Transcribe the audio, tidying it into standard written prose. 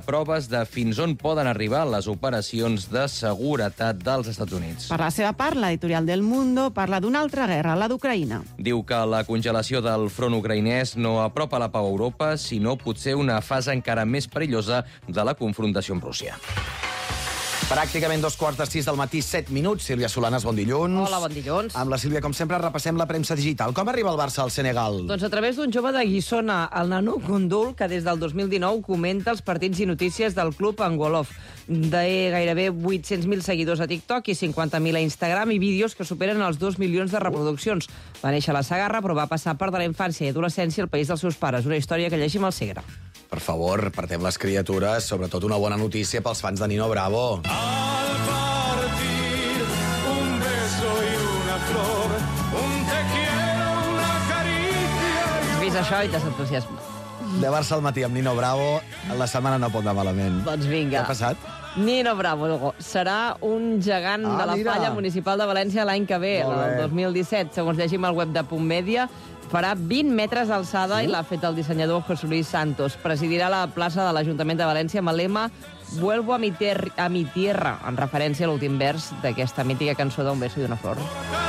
proves de fins on poden arribar les operacions de seguretat dels Estats Units. Per la seva part, l'editorial del Mundo parla d'una altra guerra, la d'Ucraïna. Diu que la congelació del front ucraïnès no apropa la pau a Europa, sinó potser una fase encara més perillosa de la confrontació amb Rússia. Pràcticament 2:45 del matí, 7 minuts. Sílvia Solanes, bon dilluns. Hola, bon dilluns. Amb la Sílvia, com sempre, repassem la premsa digital. Com arriba el Barça al Senegal? Doncs a través d'un jove de Guissona, el Nanu Gundul, que des del 2019 comenta els partits i notícies del club en Wolof. De gairebé 800.000 seguidors a TikTok i 50.000 a Instagram i vídeos que superen els 2 milions de reproduccions. Va néixer a la Segarra, però va passar part de la infància i adolescència al país dels seus pares. Una història que llegim al Segre. Per favor, partem les criatures. Sobretot una bona notícia pels fans de Nino Bravo. Al partir, un beso y una flor, un te quiero, una caricia. Has vist això i t'has entusiasmat. De Barça al matí amb Nino Bravo, la setmana no pot anar malament. Doncs vinga. Què ha passat? Nino Bravo serà un gegant de la mira. falla municipal de València l'any que ve, Molt bé. el 2017. Segons llegim al web de Punt Mèdia, farà 20 metres d'alçada i l'ha fet el dissenyador José Luis Santos. Presidirà la plaça de l'Ajuntament de València amb el lema «Vuelvo a mi tierra», en referència a l'últim vers d'aquesta mítica cançó d'Un beso y una flor.